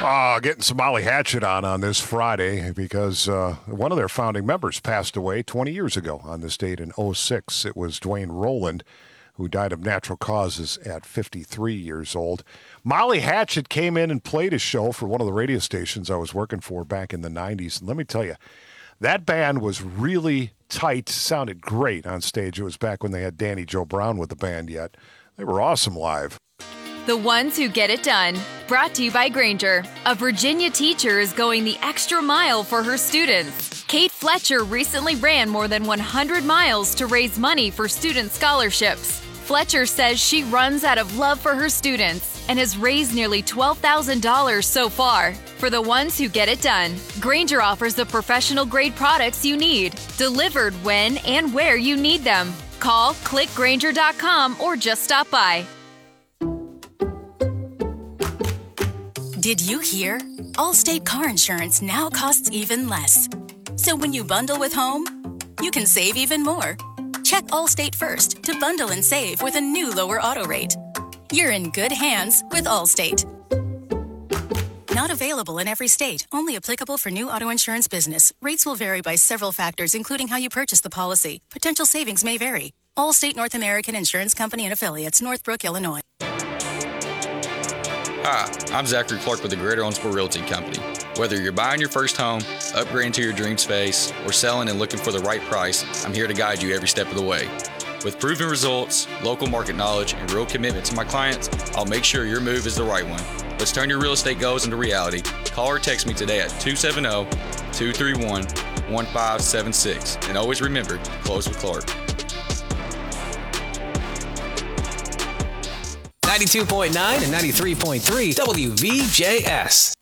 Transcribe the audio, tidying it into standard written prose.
Getting some Molly Hatchet on this Friday because one of their founding members passed away 20 years ago on this date in '06. It was Dwayne Rowland, who died of natural causes at 53 years old. Molly Hatchet came in and played a show for one of the radio stations I was working for back in the 90s. And let me tell you, that band was really tight, sounded great on stage. It was back when they had Danny Joe Brown with the band yet. They were awesome live. The ones who get it done. Brought to you by Granger. A Virginia teacher is going the extra mile for her students. Kate Fletcher recently ran more than 100 miles to raise money for student scholarships. Fletcher says she runs out of love for her students and has raised nearly $12,000 so far. For the ones who get it done, Granger offers the professional-grade products you need, delivered when and where you need them. Call, click Granger.com, or just stop by. Did you hear? Allstate car insurance now costs even less. So when you bundle with home, you can save even more. Check Allstate first to bundle and save with a new lower auto rate. You're in good hands with Allstate. Not available in every state. Only applicable for new auto insurance business. Rates will vary by several factors, including how you purchase the policy. Potential savings may vary. Allstate North American Insurance Company and Affiliates, Northbrook, Illinois. Hi, I'm Zachary Clark with the Greater Owensboro Realty Company. Whether you're buying your first home, upgrading to your dream space, or selling and looking for the right price, I'm here to guide you every step of the way. With proven results, local market knowledge, and real commitment to my clients, I'll make sure your move is the right one. Let's turn your real estate goals into reality. Call or text me today at 270-231-1576. And always remember, close with Clark. 92.9 and 93.3 WVJS.